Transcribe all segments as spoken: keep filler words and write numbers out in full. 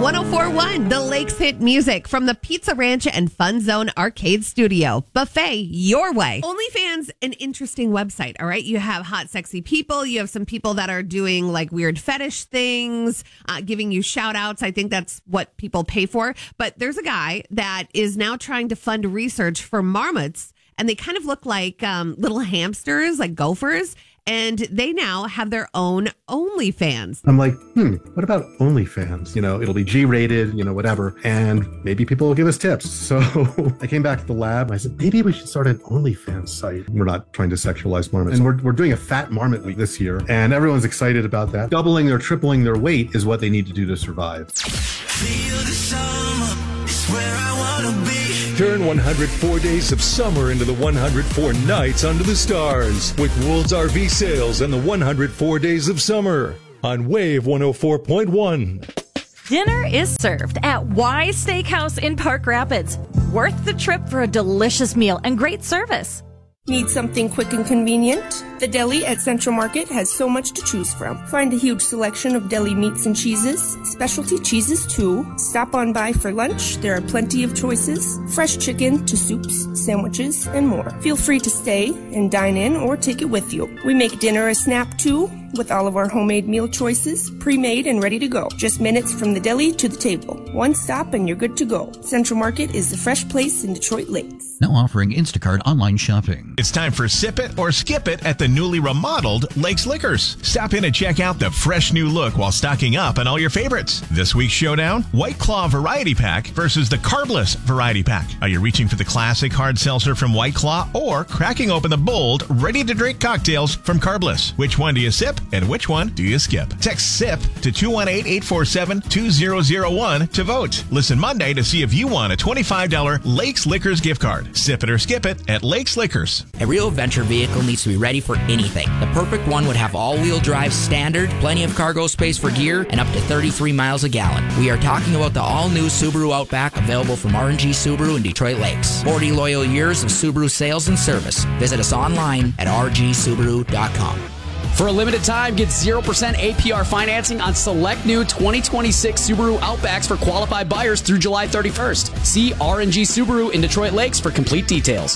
one oh four point one, the Lakes Hit Music from the Pizza Ranch and Fun Zone Arcade Studio. Buffet your way. OnlyFans, an interesting website, all right? You have hot, sexy people. You have some people that are doing like weird fetish things, uh, giving you shout outs. I think that's what people pay for. But there's a guy that is now trying to fund research for marmots, and they kind of look like um, little hamsters, like gophers. And they now have their own OnlyFans. I'm like, hmm, what about OnlyFans? You know, it'll be G-rated, you know, whatever. And maybe people will give us tips. So I came back to the lab. I said, maybe we should start an OnlyFans site. We're not trying to sexualize marmots. And we're, we're doing a fat marmot week this year. And everyone's excited about that. Doubling or tripling their weight is what they need to do to survive. Feel the summer, it's where I want to be. Turn one hundred four days of summer into the one hundred four nights under the stars with Wool's R V Sales and the one hundred four days of summer on Wave one oh four point one. Dinner is served at Wise Steakhouse in Park Rapids. Worth the trip for a delicious meal and great service. Need something quick and convenient? The deli at Central Market has so much to choose from. Find a huge selection of deli meats and cheeses, specialty cheeses too. Stop on by for lunch. There are plenty of choices. Fresh chicken to soups, sandwiches, and more. Feel free to stay and dine in or take it with you. We make dinner a snap too, with all of our homemade meal choices, pre-made and ready to go. Just minutes from the deli to the table. One stop and you're good to go. Central Market is the fresh place in Detroit Lakes. Now offering Instacart online shopping. It's time for Sip It or Skip It at the newly remodeled Lakes Liquors. Stop in and check out the fresh new look while stocking up on all your favorites. This week's showdown, White Claw Variety Pack versus the Carbless Variety Pack. Are you reaching for the classic hard seltzer from White Claw or cracking open the bold, ready-to-drink cocktails from Carbless? Which one do you sip and which one do you skip? Text SIP to two one eight, eight four seven, two zero zero one to vote. Listen Monday to see if you won a twenty-five dollars Lakes Liquors gift card. Sip it or skip it at Lakes Liquors. A real adventure vehicle needs to be ready for anything. The perfect one would have all-wheel drive standard, plenty of cargo space for gear, and up to thirty-three miles a gallon. We are talking about the all-new Subaru Outback, available from R and G Subaru in Detroit Lakes. forty loyal years of Subaru sales and service. Visit us online at r g subaru dot com. For a limited time, get zero percent A P R financing on select new twenty twenty-six Subaru Outbacks for qualified buyers through July thirty-first. See R and G Subaru in Detroit Lakes for complete details.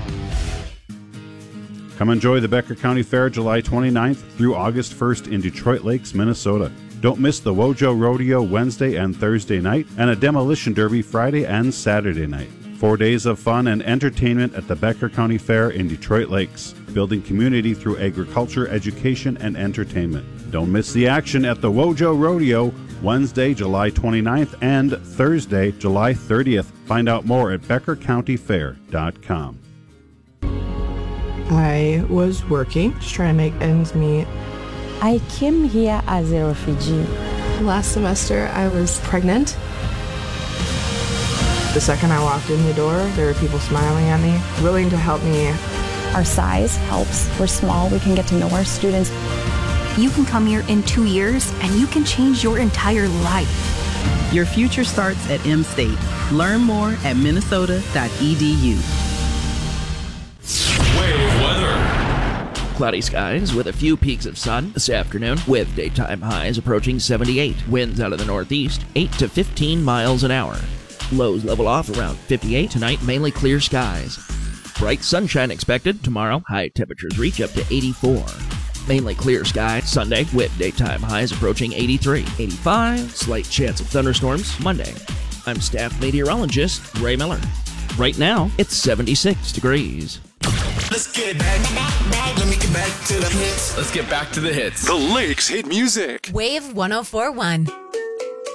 Come enjoy the Becker County Fair July twenty-ninth through August first in Detroit Lakes, Minnesota. Don't miss the Wojo Rodeo Wednesday and Thursday night and a Demolition Derby Friday and Saturday night. Four days of fun and entertainment at the Becker County Fair in Detroit Lakes, building community through agriculture, education, and entertainment. Don't miss the action at the Wojo Rodeo Wednesday, July twenty-ninth and Thursday, July thirtieth. Find out more at becker county fair dot com. I was working, just trying to make ends meet. I came here as a refugee. Last semester, I was pregnant. The second I walked in the door, there were people smiling at me, willing to help me. Our size helps. We're small. We can get to know our students. You can come here in two years, and you can change your entire life. Your future starts at M-State. Learn more at minnesota dot e d u. Wave weather. Cloudy skies with a few peaks of sun this afternoon, with daytime highs approaching seventy-eight. Winds out of the northeast, eight to fifteen miles an hour. Lows level off around fifty-eight. Tonight, mainly clear skies. Bright sunshine expected tomorrow. High temperatures reach up to eighty-four. Mainly clear skies Sunday, with daytime highs approaching eighty-three. eighty-five. Slight chance of thunderstorms Monday. I'm staff meteorologist Ray Miller. Right now, it's seventy-six degrees. Let's get back, back, back. Let me get back to the hits. Let's get back to the hits. The Lakes Hit Music. Wave one oh four point one.